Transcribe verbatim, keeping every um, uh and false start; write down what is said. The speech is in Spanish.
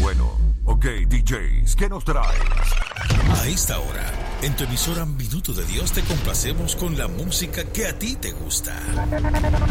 bueno. Ok, D Js, ¿qué nos traes? A esta hora, en tu emisora Minuto de Dios te complacemos con la música que a ti te gusta.